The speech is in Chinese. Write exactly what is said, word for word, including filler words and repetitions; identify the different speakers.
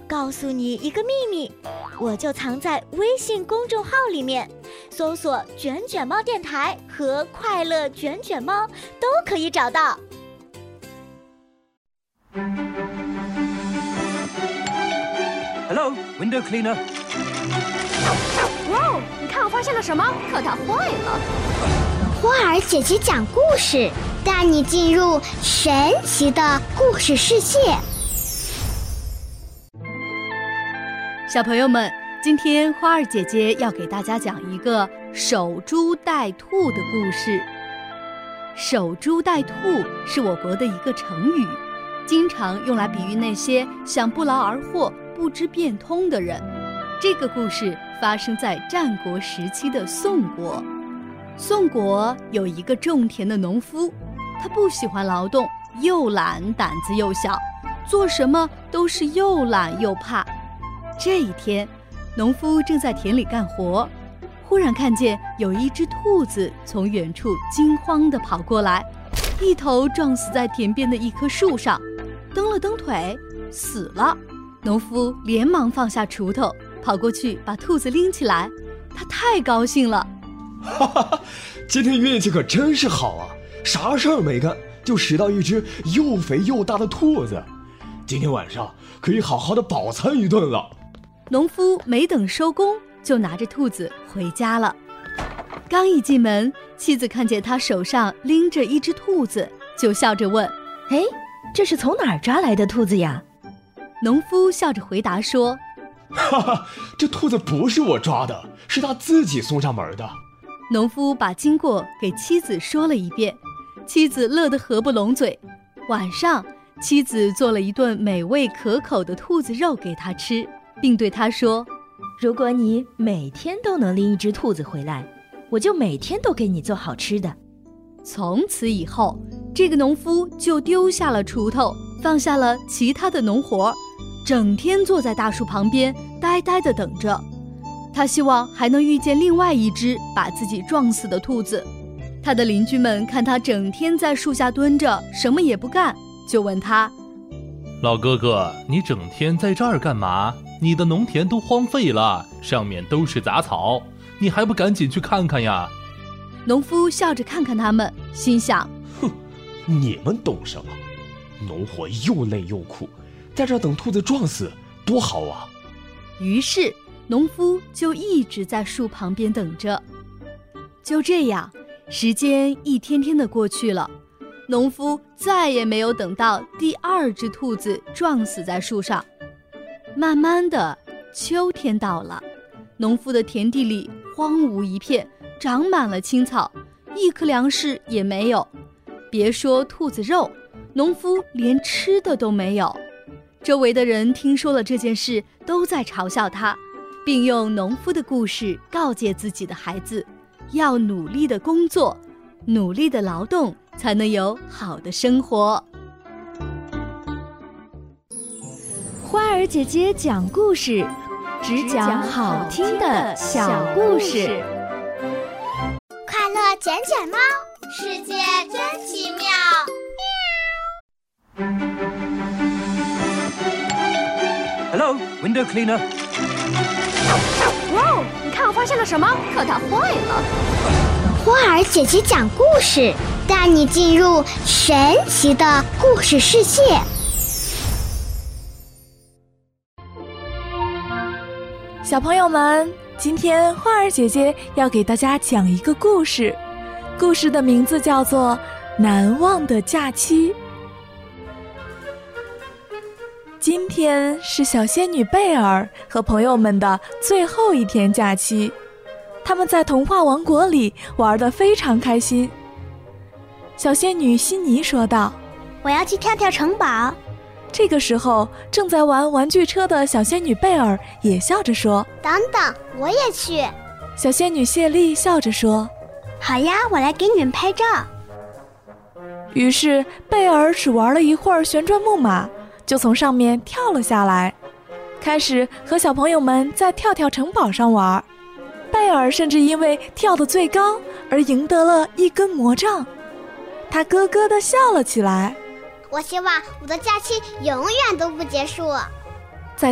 Speaker 1: 告诉你一个秘密，我就藏在微信公众号里面，搜索卷卷猫电台和快乐卷卷猫都可以找到。
Speaker 2: Hello, window cleaner.
Speaker 3: 哇，你看我发现了什么？可它坏了。
Speaker 4: 花儿姐姐讲故事，带你进入神奇的故事世界。
Speaker 5: 小朋友们，今天花儿姐姐要给大家讲一个守株待兔的故事。守株待兔是我国的一个成语，经常用来比喻那些想不劳而获、不知变通的人。这个故事发生在战国时期的宋国。宋国有一个种田的农夫，他不喜欢劳动，又懒，胆子又小，做什么都是又懒又怕。这一天，农夫正在田里干活，忽然看见有一只兔子从远处惊慌地跑过来，一头撞死在田边的一棵树上，蹬了蹬腿，死了。农夫连忙放下锄头，跑过去把兔子拎起来，他太高兴了。
Speaker 6: 哈哈，今天运气可真是好啊，啥事儿没干就拾到一只又肥又大的兔子，今天晚上可以好好的饱餐一顿了。
Speaker 5: 农夫没等收工，就拿着兔子回家了。刚一进门，妻子看见他手上拎着一只兔子，就笑着问：
Speaker 7: 哎，这是从哪儿抓来的兔子呀？
Speaker 5: 农夫笑着回答说：
Speaker 6: 哈哈，这兔子不是我抓的，是他自己送上门的。
Speaker 5: 农夫把经过给妻子说了一遍，妻子乐得合不拢嘴。晚上，妻子做了一顿美味可口的兔子肉给他吃，并对他说：
Speaker 7: 如果你每天都能拎一只兔子回来，我就每天都给你做好吃的。
Speaker 5: 从此以后，这个农夫就丢下了锄头，放下了其他的农活，整天坐在大树旁边呆呆地等着。他希望还能遇见另外一只把自己撞死的兔子。他的邻居们看他整天在树下蹲着，什么也不干，就问他：
Speaker 8: 老哥哥，你整天在这儿干嘛？你的农田都荒废了，上面都是杂草，你还不赶紧去看看呀？
Speaker 5: 农夫笑着看看他们，心想：
Speaker 6: 哼，你们懂什么？农活又累又苦，在这儿等兔子撞死多好啊。
Speaker 5: 于是农夫就一直在树旁边等着。就这样，时间一天天的过去了，农夫再也没有等到第二只兔子撞死在树上。慢慢的，秋天到了，农夫的田地里荒芜一片，长满了青草，一颗粮食也没有。别说兔子肉，农夫连吃的都没有。周围的人听说了这件事，都在嘲笑他，并用农夫的故事告诫自己的孩子，要努力的工作，努力的劳动，才能有好的生活。
Speaker 3: 花儿姐姐讲故事，只讲好听的小故事。
Speaker 4: 快乐卷卷猫，世界真奇妙。
Speaker 2: Hello, window cleaner.
Speaker 3: 哇，你看我发现了什么？可它坏了。
Speaker 4: 花儿姐姐讲故事，带你进入神奇的故事世界。
Speaker 9: 小朋友们，今天花儿姐姐要给大家讲一个故事，故事的名字叫做《难忘的假期》。今天是小仙女贝尔和朋友们的最后一天假期，他们在童话王国里玩得非常开心。小仙女悉尼说道：
Speaker 4: 我要去跳跳城堡。
Speaker 9: 这个时候，正在玩玩具车的小仙女贝尔也笑着说：
Speaker 4: 等等，我也去。
Speaker 9: 小仙女谢丽笑着说：
Speaker 4: 好呀，我来给你们拍照。
Speaker 9: 于是贝尔只玩了一会儿旋转木马，就从上面跳了下来，开始和小朋友们在跳跳城堡上玩。贝尔甚至因为跳得最高而赢得了一根魔杖，他咯咯地笑了起来。
Speaker 4: 我希望我的假期永远都不结束。